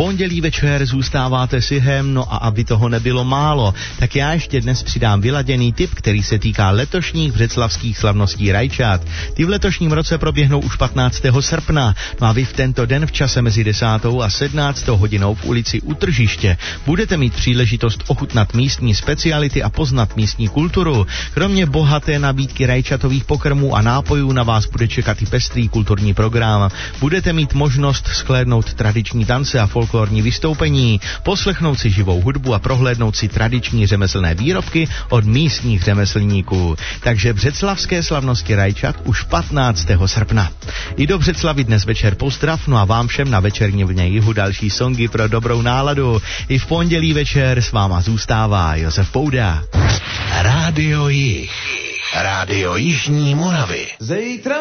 pondělí večer zůstáváte s Jihem, no a aby toho nebylo málo, tak já ještě dnes přidám vyladěný tip, který se týká letošních břeclavských slavností rajčat. Ty v letošním roce proběhnou už 15. srpna, no a vy v tento den v čase mezi 10. a 17. hodinou v ulici U Tržiště budete mít příležitost ochutnat místní speciality a poznat místní kulturu. Kromě bohaté nabídky rajčatových pokrmů a nápojů na vás bude čekat i pestrý kulturní program. Budete mít možnost shlédnout tradiční tance a folklorní vystoupení, poslechnout si živou hudbu a prohlédnout si tradiční řemeslné výrobky od místních řemeslníků. Takže břeclavské slavnosti rajčat už 15. srpna. I do Břeclavi dnes večer pozdrav, no a vám všem na večerní vlně Jihu další songy pro dobrou náladu. I v pondělí večer s váma zůstává Josef Pouda. Rádio Jih. Rádio Jižní Moravy.